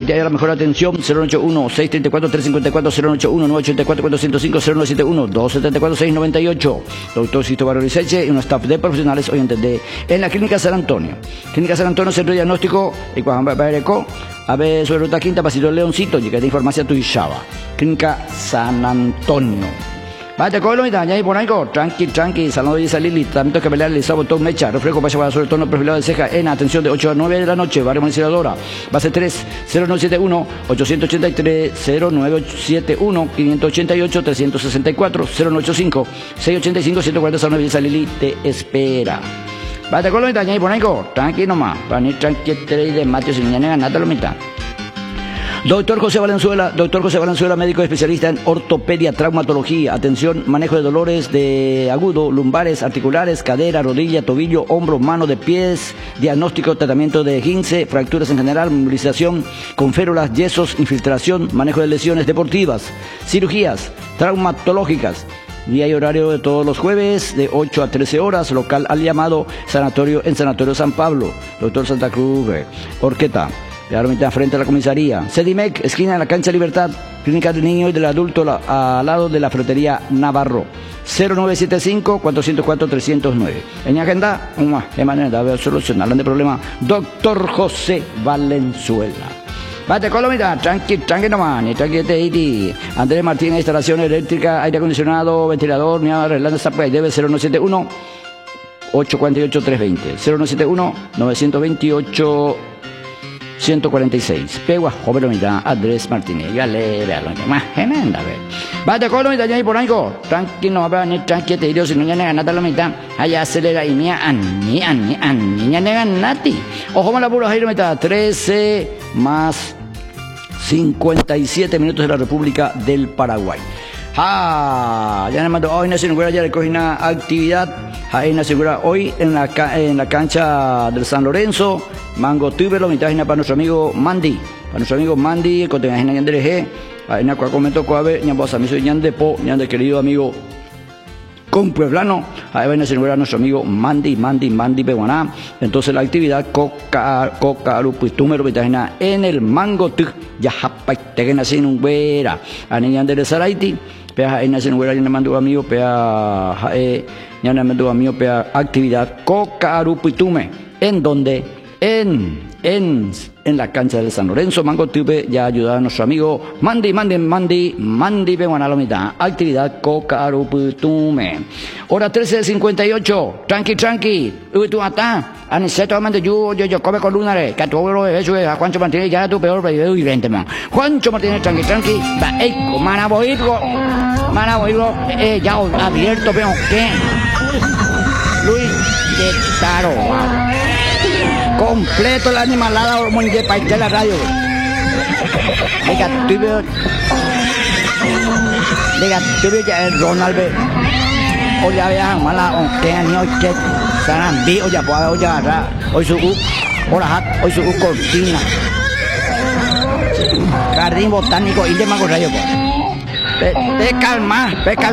Te da la mejor atención. 081-634-354-081-984-405, 097-1-274-698. Doctor Sisto Barrio Liceche y un staff de profesionales oyentes de en la Clínica San Antonio. Clínica San Antonio, Centro de Diagnóstico, y cuando va a ver sobre ruta quinta, pasito Leoncito, y que te información tu Ishaba. Clínica San Antonio. Vaya, cógelo, mira, ya ahí por ahí, tranqui, salón de Lili, tratamiento que pelear, lisado, botón, mecha, refresco para llevar sobre el tono perfilado de ceja, en atención de 8 a 9 de la noche, barrio Moniciadora, base 3, 0971-883-0971-588-364, 085-685-140 Lili te espera. Vaya, cógelo, mira, ya ahí por ahí, tranqui nomás, van a ir tranqui, 3 de Mateo, sin mañana nada, lo mitad. Doctor José Valenzuela, médico especialista en ortopedia, traumatología, atención, manejo de dolores de agudo, lumbares, articulares, cadera, rodilla, tobillo, hombro, mano, de pies, diagnóstico, tratamiento de esguince, fracturas en general, movilización con férulas, yesos, infiltración, manejo de lesiones deportivas, cirugías, traumatológicas. Día y horario de todos los jueves, de 8 a 13 horas, local al llamado Sanatorio en Sanatorio San Pablo, Doctor Santa Cruz, Orqueta. Claramente frente a la comisaría. Sedimec, esquina de la Cancha Libertad, Clínica del Niño y del Adulto, al lado de la Ferretería Navarro. 0975-404-309. En mi agenda, de manera de solucionar el problema, Doctor José Valenzuela. Vate Colombia, tranqui nomás, ni tranqui te Andrés Martínez, instalación eléctrica, aire acondicionado, ventilador, mi arreglando esta pues, debe 0971 848-320, 0971-928 146. Pegua, joven, mira, Andrés Martínez. Ya le vea lo más gemenda, ve. Vaya, colo, mira, ya hay por ahí, tranquilo, va a venir, tranquilo, te digo, si no ya negan nada la mitad. Allá acelera y mía, ya negan nati. Ojo, mala pura, ahí, mira, 13 más 57 minutos de la República del Paraguay. Ya me mandó, hoy Nación Güera ya le cogí una actividad. Ahí Nación Güera, hoy en la cancha del San Lorenzo. Mango Tubero, mitad para nuestro amigo Mandy. Para nuestro amigo Mandy, que tenga en Yandereje. Ahí en la cual comento Coabe, Ñambosa, mi soy Ñandepo, Ñande querido amigo con Pueblano. Ahí va a celebrar a nuestro amigo Mandy Peguaná. Entonces la actividad Coca Arupuitúmero, en el Mango Tug, ya japa, te que nací en un güera. A niña de Saraiti, pea en nací en güera, ya me mandó amigo, pea, ya me mandó amigo, pea actividad Coca Arupuitume, en donde en la cancha del San Lorenzo, Mango Tupe, ya ayuda a nuestro amigo Mandy Peguaná la mitad. Actividad Coca Arupuitume. Hora 13:58. Tranqui. Tú ata. Aniceto yo come con lunares. Que tú lo eso es a Juancho Martínez, ya tu peor pero y man. Juancho Martínez, tranqui. Va, mana boirgo, ya abierto, pero ¿qué? Luis de Taro. Completo la animalada muy de país de la radio. Diga, ya el Ronald B. O ya vean mala o que año que saran vi o ya puedo ya hoy su hoy su cortina. Jardín botánico y demás radio. Pe calma.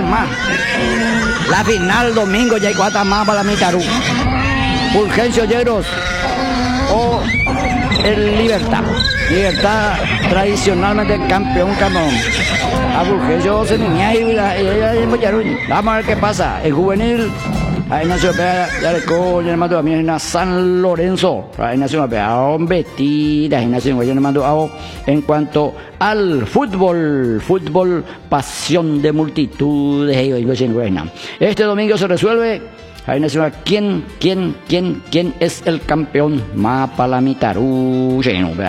La final domingo ya hay cuatro más para la Mitarú. Fulgencio Lleros o el Libertad tradicionalmente campeón. A Fulgencio se niña y vamos a ver qué pasa. El juvenil ahí nació ya le coño le mando a mí en San Lorenzo, ahí nació a Betida, ahí nació yo le mando en cuanto al fútbol pasión de multitudes. Este domingo se resuelve. Ahí nació ¿quién es el campeón? Mapalamitarú,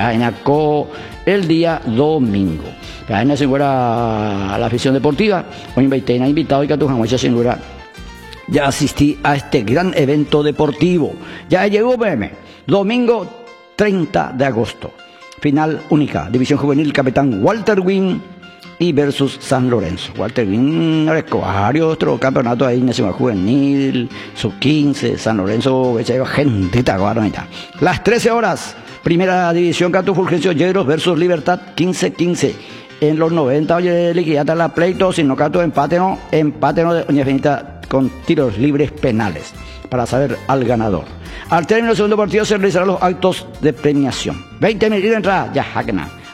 el día domingo. Ahí nació la afición deportiva. Hoy invitado y Catujan, ya asistí a este gran evento deportivo. Ya llegó domingo 30 de agosto. Final única, división juvenil, capitán Walter Wynn y versus San Lorenzo. Walter Wynn, varios otros campeonatos ahí, nacional juvenil, sub-15, San Lorenzo, gente, las 13 horas, primera división, Cato Fulgencio Lleros versus Libertad, 15-15. En los 90, oye, liquidata la pleito, si no Cato, empate no de Doña Finita con tiros libres penales, para saber al ganador. Al término del segundo partido se realizarán los actos de premiación. 20 minutos de entrada, ya, Hackena.